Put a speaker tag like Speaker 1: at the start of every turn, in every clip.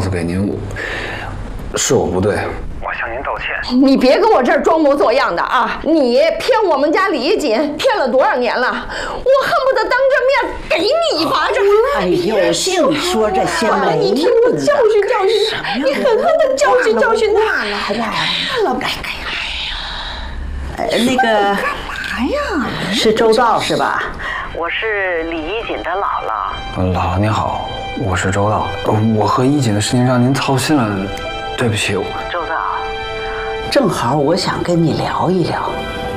Speaker 1: 诉给您，是我不对，我向您道歉。
Speaker 2: 你别跟我这儿装模作样的啊！你骗我们家李锦骗了多少年了？我恨不得当着面给你一巴掌！
Speaker 3: 哎呦，净说这些没
Speaker 2: 你听我教训教训他，你狠狠的教训教训他。
Speaker 3: 忘了，那个干嘛呀？是周道是吧？我是李一锦的姥姥。
Speaker 1: 姥姥您好，我是周道。我和一锦的事情让您操心了，对不起。
Speaker 3: 周道，正好我想跟你聊一聊。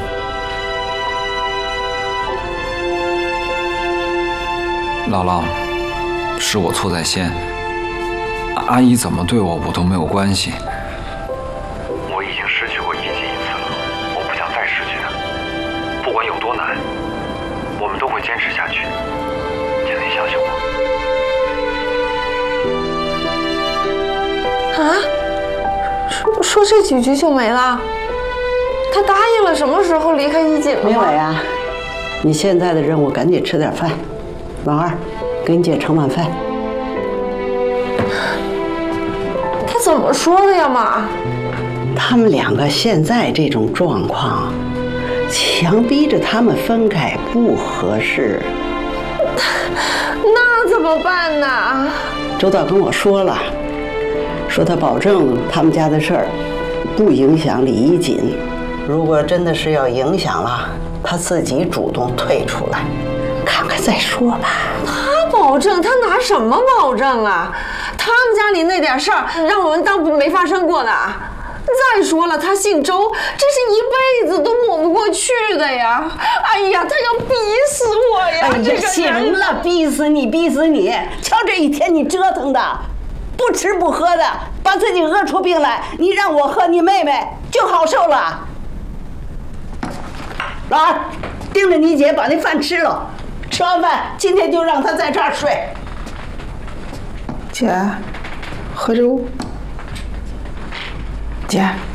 Speaker 1: 姥姥，是我错在先，阿姨怎么对我都没有关系。我已经失去过一锦一次了，我不想再失去她。不管有多难，我们都会坚持下去，请您相信我。
Speaker 2: 啊？说这几句就没了？他答应了什么时候离开一锦了吗？
Speaker 3: 明伟啊，你现在的任务赶紧吃点饭。老二，给你姐盛碗饭。
Speaker 2: 他怎么说的呀，妈？
Speaker 3: 他们两个现在这种状况，强逼着他们分开不合适。
Speaker 2: 那怎么办呢？
Speaker 3: 周道跟我说了，说他保证他们家的事儿不影响李一锦。如果真的是要影响了，他自己主动退出来。看看再说吧。
Speaker 2: 他保证？他拿什么保证啊？他们家里那点事儿，让我们当没发生过的。再说了，他姓周，这是一辈子都抹不过去的呀！哎呀，他要逼死我呀！
Speaker 3: 哎呀，行了，逼死你，逼死你！瞧这一天你折腾的，不吃不喝的，把自己饿出病来。你让我和你妹妹就好受了。老二，盯着你姐把那饭吃了。吃完饭，今天就让她在这儿睡。
Speaker 2: 姐，喝粥。姐。